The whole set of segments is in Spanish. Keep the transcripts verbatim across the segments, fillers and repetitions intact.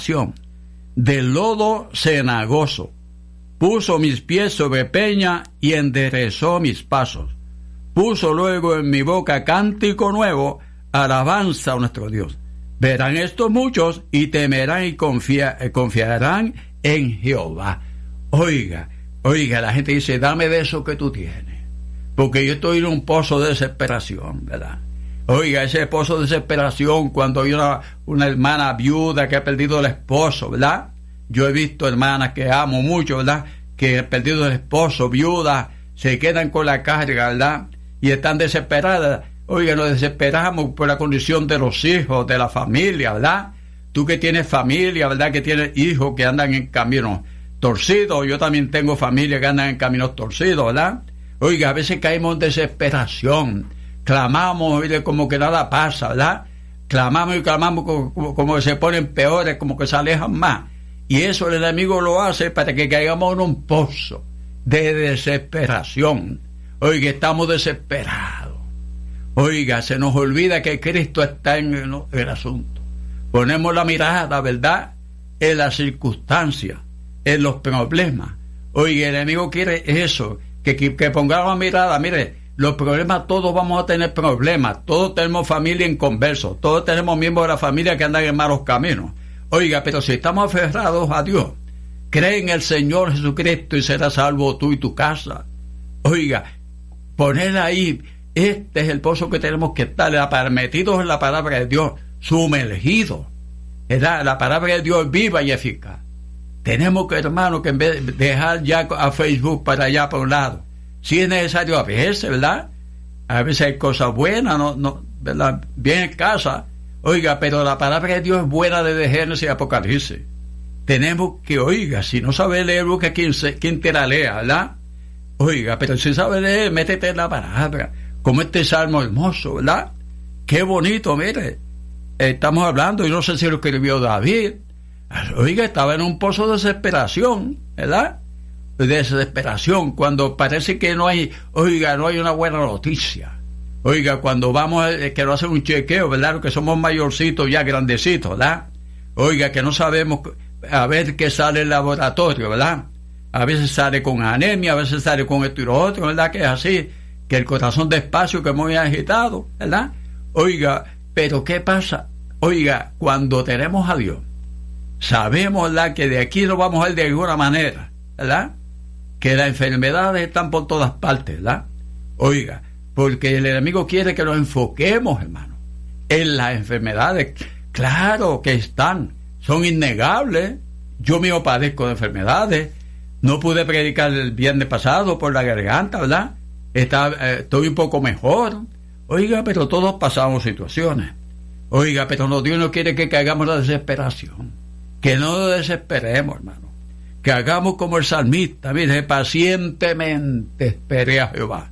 del lodo cenagoso. Puso mis pies sobre peña y enderezó mis pasos. Puso luego en mi boca cántico nuevo, alabanza a nuestro Dios. Verán esto muchos y temerán y confía, eh, confiarán en Jehová. Oiga, oiga, la gente dice, dame de eso que tú tienes, porque yo estoy en un pozo de desesperación, ¿verdad? Oiga, ese pozo de desesperación cuando hay una, una hermana viuda que ha perdido el esposo, ¿verdad? Yo he visto hermanas que amo mucho, ¿verdad?, que han perdido el esposo, viudas, se quedan con la carga, ¿verdad?, y están desesperadas. Oiga, nos desesperamos por la condición de los hijos, de la familia, ¿verdad? Tú que tienes familia, ¿verdad?, que tienes hijos que andan en caminos torcidos. Yo también tengo familia que andan en caminos torcidos, ¿verdad? Oiga, a veces caemos en desesperación. Clamamos, oiga, como que nada pasa, ¿verdad? Clamamos y clamamos como, como, como que se ponen peores, como que se alejan más. Y eso el enemigo lo hace para que caigamos en un pozo de desesperación. Oiga, estamos desesperados. Oiga, se nos olvida que Cristo está en el, el asunto. Ponemos la mirada, ¿verdad?, en las circunstancias, en los problemas. Oiga, el enemigo quiere eso, que, que, que pongamos la mirada. Mire, los problemas, todos vamos a tener problemas. Todos tenemos familia en converso. Todos tenemos miembros de la familia que andan en malos caminos. Oiga, pero si estamos aferrados a Dios, cree en el Señor Jesucristo y serás salvo tú y tu casa. Oiga, poner ahí, este es el pozo que tenemos que estar, metidos en la palabra de Dios, sumergidos. ¿Verdad? La palabra de Dios es viva y eficaz. Tenemos que, hermano, que en vez de dejar ya a Facebook para allá por un lado, si es necesario a veces, ¿verdad? A veces hay cosas buenas, no, no, ¿verdad?, bien en casa. Oiga, pero la palabra de Dios es buena desde Génesis y Apocalipsis. Tenemos que, oiga, si no sabe leer, busca quien, se, quien te la lea, ¿verdad? Oiga, pero si sabe leer, métete en la palabra. Como este salmo hermoso, ¿verdad? Qué bonito, mire. Estamos hablando, y no sé si lo escribió David. Oiga, estaba en un pozo de desesperación, ¿verdad? De desesperación, cuando parece que no hay, oiga, no hay una buena noticia. Oiga, cuando vamos, a, que no hacen un chequeo, ¿verdad?, que somos mayorcitos ya, grandecitos, ¿verdad? Oiga, que no sabemos a ver qué sale el laboratorio, ¿verdad? A veces sale con anemia, a veces sale con esto y lo otro, ¿verdad?, que es así, que el corazón despacio, que es muy agitado, ¿verdad? Oiga, pero ¿qué pasa? Oiga, cuando tenemos a Dios, sabemos, ¿verdad?, que de aquí nos vamos a ir de alguna manera, ¿verdad?, que las enfermedades están por todas partes, ¿verdad? Oiga, porque el enemigo quiere que nos enfoquemos, hermano, en las enfermedades. Claro que están, son innegables. Yo mismo padezco de enfermedades. No pude predicar el viernes pasado por la garganta, ¿verdad? Está, eh, estoy un poco mejor. Oiga, pero todos pasamos situaciones. Oiga, pero no, Dios no quiere que caigamos en la desesperación. Que no nos desesperemos, hermano. Que hagamos como el salmista, mire, pacientemente esperé a Jehová.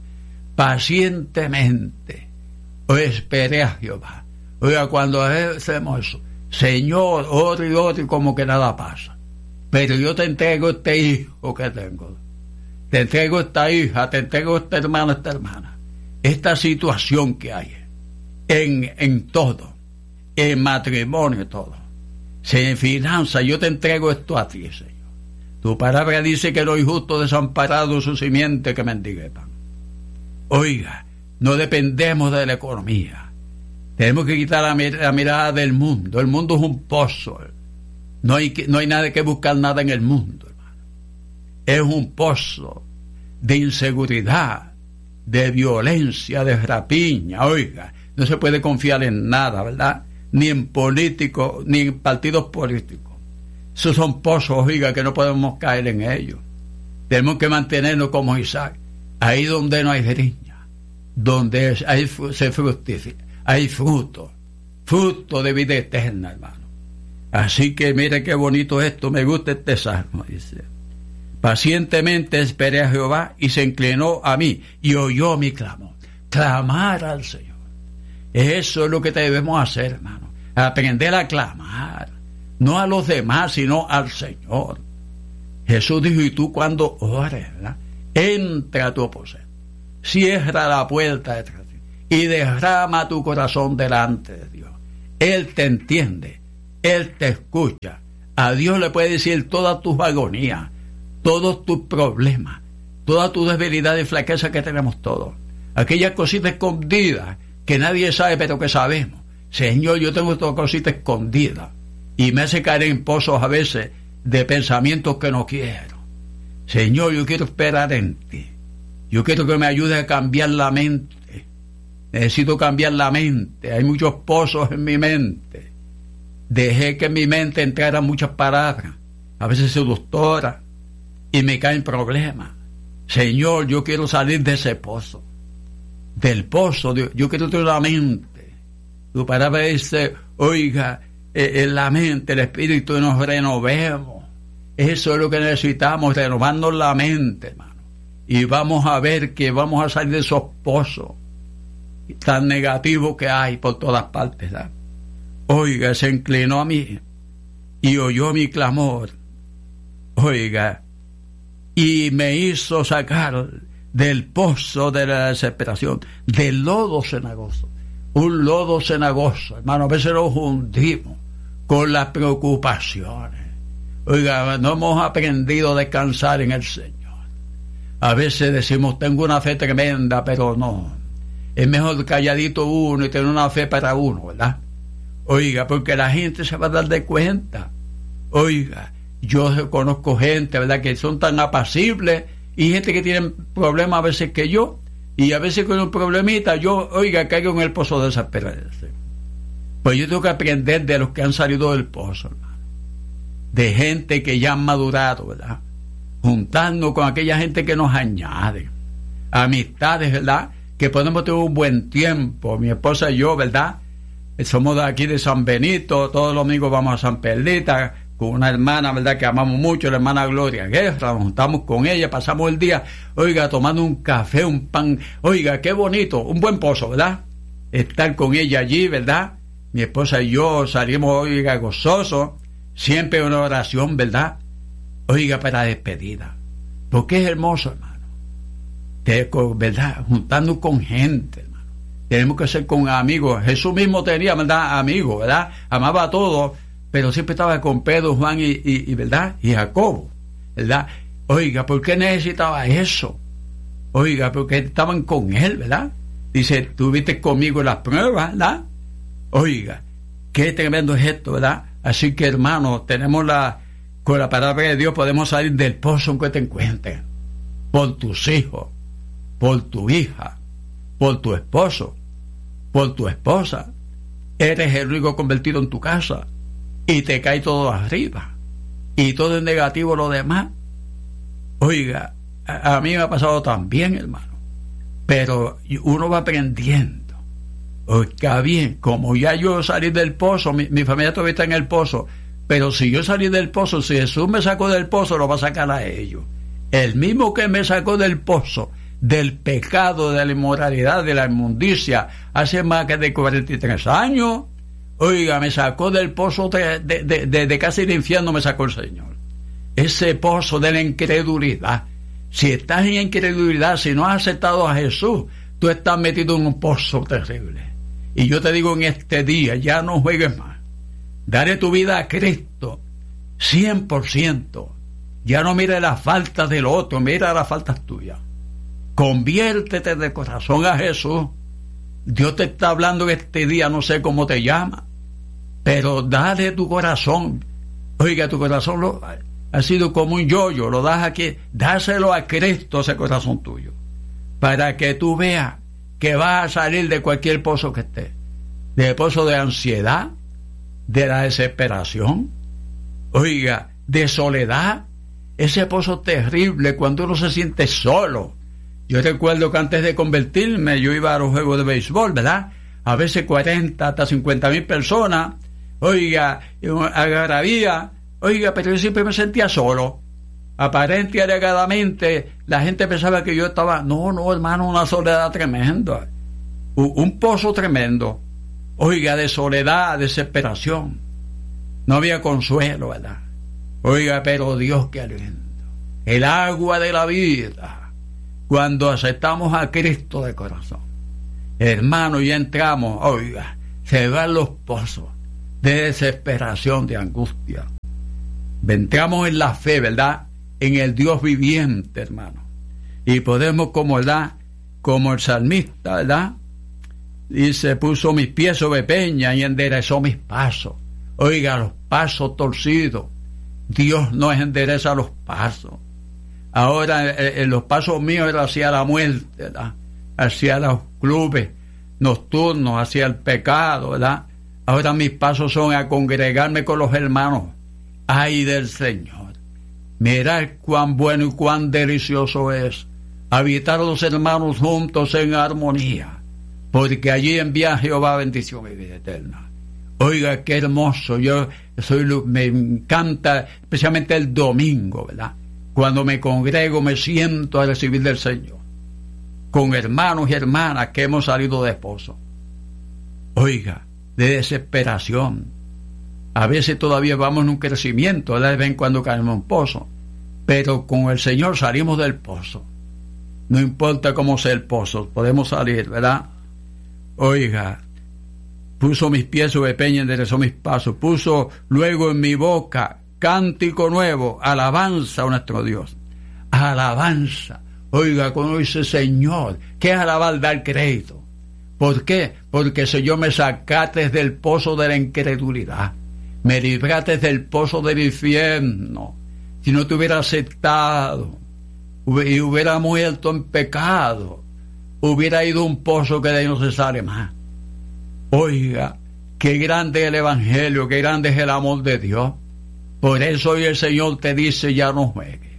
Pacientemente o esperé a Jehová. Oiga, cuando hacemos eso, Señor, otro y otro, y como que nada pasa. Pero yo te entrego este hijo que tengo, te entrego esta hija, te entrego este hermano, esta hermana, esta situación que hay en, en todo, en matrimonio, todo, en finanzas. Yo te entrego esto a ti, Señor. Tu palabra dice que los injustos desamparados su simiente que mendigue pan. Oiga, no dependemos de la economía. Tenemos que quitar la, mir- la mirada del mundo. El mundo es un pozo. No hay, que, no hay nada que buscar nada en el mundo, hermano. Es un pozo de inseguridad, de violencia, de rapiña. Oiga, no se puede confiar en nada, ¿verdad? Ni en políticos, ni en partidos políticos. Esos son pozos, oiga, que no podemos caer en ellos. Tenemos que mantenernos como Isaac. Ahí donde no hay riña, donde hay, se fructifica, hay fruto, fruto de vida eterna, hermano. Así que mire qué bonito esto, me gusta este salmo, dice. Pacientemente esperé a Jehová y se inclinó a mí y oyó mi clamor. Clamar al Señor. Eso es lo que debemos hacer, hermano. Aprender a clamar, no a los demás, sino al Señor. Jesús dijo, y tú cuando ores, ¿verdad?, entra a tu aposento, cierra la puerta detrás de ti y derrama tu corazón delante de Dios. Él te entiende, Él te escucha. A Dios le puedes decir todas tus agonías, todos tus problemas, todas tus debilidades y flaquezas que tenemos todos. Aquellas cositas escondidas que nadie sabe pero que sabemos. Señor, yo tengo esta cosita escondida y me hace caer en pozos a veces de pensamientos que no quiero. Señor, yo quiero esperar en ti. Yo quiero que me ayudes a cambiar la mente. Necesito cambiar la mente. Hay muchos pozos en mi mente. Dejé que en mi mente entraran muchas palabras, a veces seductoras, y me caen problemas. Señor, yo quiero salir de ese pozo. Del pozo, yo quiero tener la mente. Tu palabra dice, oiga, en la mente, el espíritu, nos renovemos. Eso es lo que necesitamos, renovarnos la mente, hermano. Y vamos a ver que vamos a salir de esos pozos tan negativos que hay por todas partes, ¿verdad? Oiga, se inclinó a mí y oyó mi clamor. Oiga, y me hizo sacar del pozo de la desesperación, del lodo cenagoso. Un lodo cenagoso, hermano, a veces nos hundimos con las preocupaciones. Oiga, no hemos aprendido a descansar en el Señor. A veces decimos, tengo una fe tremenda, pero no. Es mejor calladito uno y tener una fe para uno, ¿verdad? Oiga, porque la gente se va a dar de cuenta. Oiga, yo conozco gente, ¿verdad?, que son tan apacibles, y gente que tiene problemas a veces que yo, y a veces con un problemita yo, oiga, caigo en el pozo de desesperación. Pues yo tengo que aprender de los que han salido del pozo, hermano. De gente que ya han madurado, ¿verdad? Juntando con aquella gente que nos añade. Amistades, ¿verdad?, que podemos tener un buen tiempo. Mi esposa y yo, ¿verdad?, somos de aquí de San Benito, todos los domingos vamos a San Perlita, con una hermana, ¿verdad?, que amamos mucho, la hermana Gloria Guerra, nos juntamos con ella, pasamos el día, oiga, tomando un café, un pan, oiga, qué bonito, un buen pozo, ¿verdad?, estar con ella allí, ¿verdad? Mi esposa y yo salimos, oiga, gozosos, siempre una oración, ¿verdad?, oiga, para despedida, porque es hermoso, hermano, te, ¿verdad?, juntando con gente, hermano. Tenemos que ser con amigos. Jesús mismo tenía, ¿verdad?, amigos, ¿verdad? Amaba a todos, pero siempre estaba con Pedro, Juan y, y, y ¿verdad?, y Jacobo, ¿verdad? Oiga, ¿por qué necesitaba eso? Oiga, porque estaban con él, ¿verdad? Dice, tuviste conmigo en las pruebas, ¿verdad? Oiga, qué tremendo es esto, ¿verdad? Así que, hermanos, tenemos la, con la palabra de Dios podemos salir del pozo en que te encuentres, por tus hijos, por tu hija, por tu esposo, por tu esposa. Eres el único convertido en tu casa y te cae todo arriba y todo es negativo lo demás. Oiga, a, a mí me ha pasado también, hermano, pero uno va aprendiendo. Oiga bien, como ya yo salí del pozo, mi, mi familia todavía está en el pozo, pero si yo salí del pozo, si Jesús me sacó del pozo, lo va a sacar a ellos. El mismo que me sacó del pozo, del pecado, de la inmoralidad, de la inmundicia, hace más que de cuarenta y tres años, oiga, me sacó del pozo de, de, de, de, de casi el infierno, me sacó el Señor. Ese pozo de la incredulidad. Si estás en incredulidad, si no has aceptado a Jesús, tú estás metido en un pozo terrible. Y yo te digo en este día, ya no juegues más. Dale tu vida a Cristo, cien por ciento. Ya no mires las faltas del otro, mira las faltas tuyas. Conviértete de corazón a Jesús. Dios te está hablando en este día, no sé cómo te llama, pero dale tu corazón. Oiga, tu corazón lo, ha sido como un yoyo, lo das aquí, dáselo a Cristo, ese corazón tuyo, para que tú veas que vas a salir de cualquier pozo que esté, del pozo de ansiedad, de la desesperación, oiga, de soledad, ese pozo terrible cuando uno se siente solo. Yo recuerdo que antes de convertirme, yo iba a los juegos de béisbol, ¿verdad? A veces cuarenta hasta cincuenta mil personas, oiga, algarabía, oiga, pero yo siempre me sentía solo. Aparente y alegadamente, la gente pensaba que yo estaba, no, no, hermano, una soledad tremenda, un pozo tremendo, oiga, de soledad, desesperación. No había consuelo, ¿verdad? Oiga, pero Dios, qué lindo. El agua de la vida. Cuando aceptamos a Cristo de corazón, hermano, ya entramos, oiga, se van los pozos de desesperación, de angustia. entramos en la fe, ¿verdad? En el Dios viviente, hermano. Y podemos, como, ¿verdad? Como el salmista, ¿verdad? Dice, puso mis pies sobre peña y enderezó mis pasos. Oiga, los pasos torcidos. Dios nos endereza los pasos. Ahora, eh, eh, los pasos míos eran hacia la muerte, ¿verdad? Hacia los clubes nocturnos, hacia el pecado, ¿verdad? Ahora mis pasos son a congregarme con los hermanos. Ay del Señor. Mirad cuán bueno y cuán delicioso es habitar los hermanos juntos en armonía, porque allí envía Jehová bendición y vida eterna. Oiga, qué hermoso. Yo soy, me encanta, especialmente el domingo, ¿verdad? Cuando me congrego, me siento a recibir del Señor, con hermanos y hermanas que hemos salido de pozo. Oiga, de desesperación. A veces todavía vamos en un crecimiento, ¿verdad? De vez en cuando caemos en un pozo, pero con el Señor salimos del pozo. No importa cómo sea el pozo, podemos salir, ¿verdad? Oiga, puso mis pies sobre peña, enderezó mis pasos, puso luego en mi boca cántico nuevo, alabanza a nuestro Dios. Alabanza. Oiga, cuando dice Señor, ¿qué es alabar? Dar crédito. ¿Por qué? Porque Señor me sacaste del pozo de la incredulidad, me libraste del pozo del infierno. Si no te hubiera aceptado y hubiera muerto en pecado, hubiera ido a un pozo que de ahí no se sale más. Oiga, qué grande es el Evangelio, qué grande es el amor de Dios. Por eso hoy el Señor te dice, ya no juegues,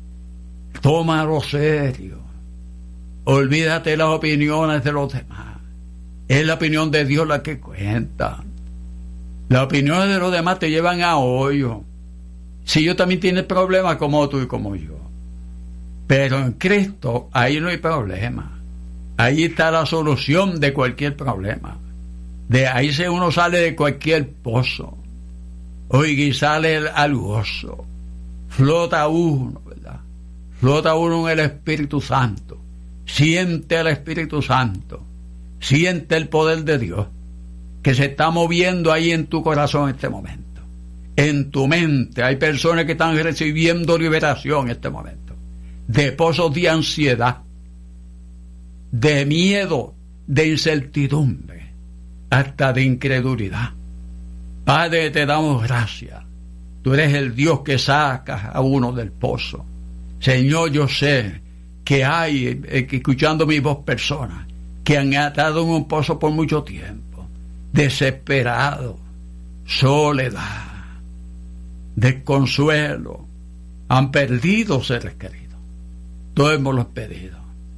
tómalo serio, olvídate de las opiniones de los demás. Es la opinión de Dios la que cuenta. Las opiniones de los demás te llevan a hoyo. Si yo también tienes problemas como tú y como yo, pero en Cristo ahí no hay problema. Ahí está la solución de cualquier problema. De ahí se uno sale de cualquier pozo. Oiga, y sale el, al gozo. Flota uno, ¿verdad? Flota uno en el Espíritu Santo. Siente el Espíritu Santo. Siente el poder de Dios que se está moviendo ahí en tu corazón en este momento. En tu mente hay personas que están recibiendo liberación en este momento. De pozos de ansiedad, de miedo, de incertidumbre, hasta de incredulidad. Padre, te damos gracias. Tú eres el Dios que sacas a uno del pozo. Señor, yo sé que hay, eh, escuchando mi voz, personas que han atado en un pozo por mucho tiempo, desesperado, soledad, desconsuelo, han perdido seres queridos. Todos hemos los pedido,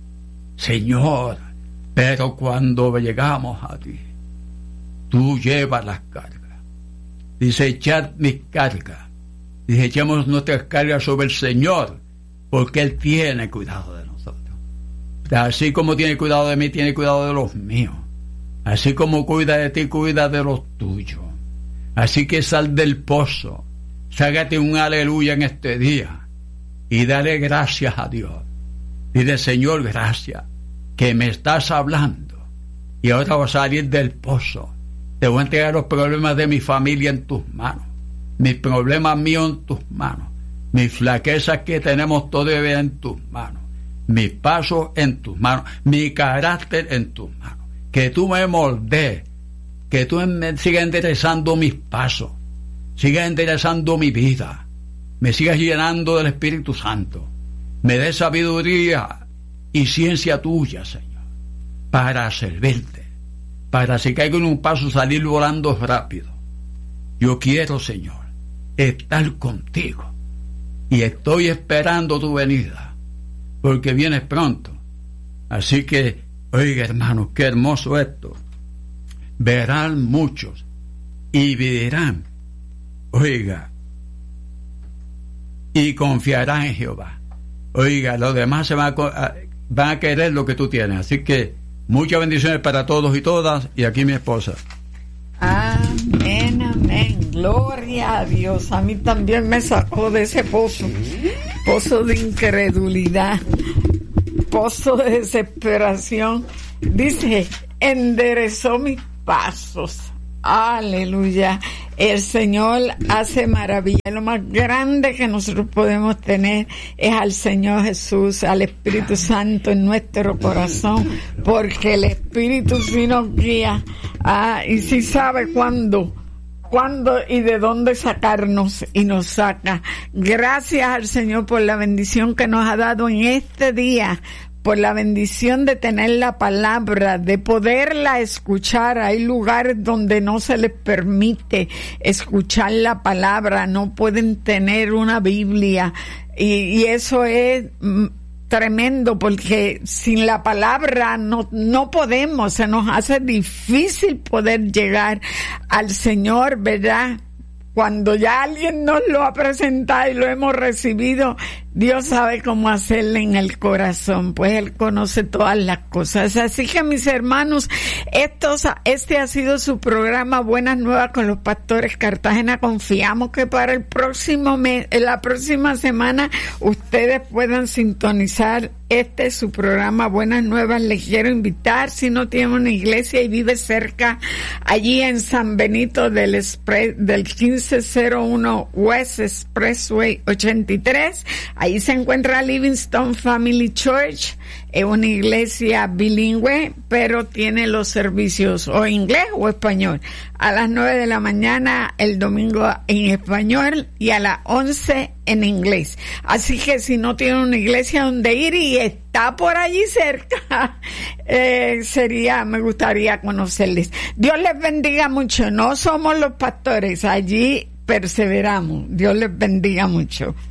Señor, pero cuando llegamos a ti, tú llevas las cargas. Dice, echad mis cargas. Dice, echamos nuestras cargas sobre el Señor, porque Él tiene cuidado de nosotros. Así como tiene cuidado de mí, tiene cuidado de los míos. Así como cuida de ti, cuida de los tuyos. Así que sal del pozo, ságate un aleluya en este día y dale gracias a Dios. Dile, Señor, gracias, que me estás hablando. Y ahora voy a salir del pozo. Te voy a entregar los problemas de mi familia en tus manos, mis problemas míos en tus manos, mis flaquezas que tenemos todavía en tus manos, mis pasos en tus manos, mi carácter en tus manos. Que tú me moldees, que tú me sigas enderezando mis pasos, sigas enderezando mi vida, me sigas llenando del Espíritu Santo, me des sabiduría y ciencia tuya, Señor, para servirte, para si caigo en un paso salir volando rápido. Yo quiero, Señor, estar contigo y estoy esperando tu venida, porque vienes pronto. Así que, oiga, hermanos, qué hermoso esto. Verán muchos y vivirán, oiga, y confiarán en Jehová. Oiga, los demás se van a, van a querer lo que tú tienes. Así que muchas bendiciones para todos y todas, y aquí mi esposa. Amén, amén. Gloria a Dios. A mí también me sacó de ese pozo, pozo de incredulidad, pozo de desesperación. Dice, enderezó mis pasos. Aleluya. El Señor hace maravilla. Lo más grande que nosotros podemos tener es al Señor Jesús, al Espíritu Santo en nuestro corazón, porque el Espíritu sí nos guía, ah, y sí sabe cuándo, cuándo y de dónde sacarnos, y nos saca. Gracias al Señor por la bendición que nos ha dado en este día, por la bendición de tener la palabra, de poderla escuchar. Hay lugares donde no se les permite escuchar la palabra, no pueden tener una Biblia, y, y eso es mm, tremendo, porque sin la palabra no, no podemos, se nos hace difícil poder llegar al Señor, ¿verdad? Cuando ya alguien nos lo ha presentado y lo hemos recibido, Dios sabe cómo hacerle en el corazón, pues Él conoce todas las cosas. Así que, mis hermanos, estos, este ha sido su programa Buenas Nuevas con los Pastores Cartagena. Confiamos que para el próximo mes, la próxima semana, ustedes puedan sintonizar este es su programa Buenas Nuevas. Les quiero invitar, si no tiene una iglesia y vive cerca, allí en San Benito del Express, del quince cero uno West Expressway ochenta y tres, ahí se encuentra Livingstone Family Church. Es una iglesia bilingüe, pero tiene los servicios o inglés o español. A las nueve de la mañana el domingo en español y a las once en inglés. Así que si no tiene una iglesia donde ir y está por allí cerca, eh, sería, me gustaría conocerles. Dios les bendiga mucho. No somos los pastores, allí perseveramos. Dios les bendiga mucho.